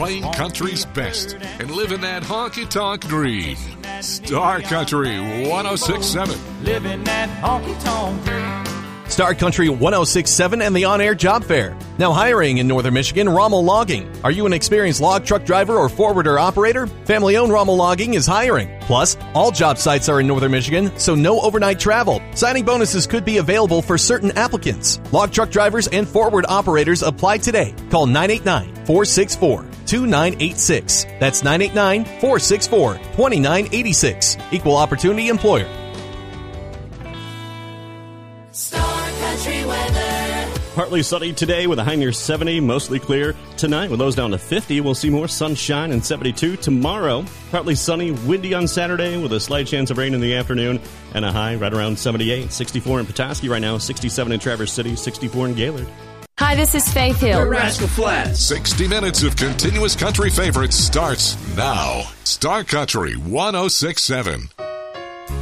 playing country's best and living that honky-tonk dream. Star Country 106.7. Living that honky-tonk dream. Star Country 106.7 and the on-air job fair. Now hiring in Northern Michigan, Rommel Logging. Are you an experienced log truck driver or forwarder operator? Family-owned Rommel Logging is hiring. Plus, all job sites are in Northern Michigan, so no overnight travel. Signing bonuses could be available for certain applicants. Log truck drivers and forward operators apply today. Call 989-464-2986. That's 989-464-2986. Equal opportunity employer. Partly sunny today with a high near 70, mostly clear. Tonight with lows down to 50, we'll see more sunshine and 72. Tomorrow, partly sunny, windy on Saturday with a slight chance of rain in the afternoon and a high right around 78. 64 in Petoskey right now, 67 in Traverse City, 64 in Gaylord. Hi, this is Faith Hill. Rascal Flats. 60 minutes of continuous country favorites starts now. Star Country 106.7.